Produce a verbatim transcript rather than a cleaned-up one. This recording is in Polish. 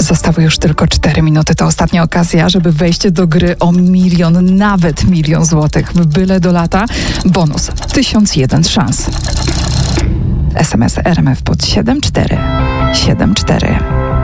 Zostały już tylko cztery minuty. To ostatnia okazja, żeby wejść do gry o milion, nawet milion złotych. W byle do lata. Bonus tysiąc jeden szans. S M S R M F pod siedem cztery siedem cztery.